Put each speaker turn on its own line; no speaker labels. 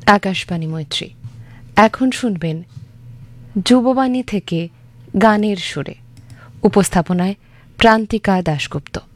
আকাশবাণী মৈত্রী। এখন শুনবেন যুববাণী থেকে গানের সুরে, উপস্থাপনায় প্রান্তিকা দাশগুপ্ত।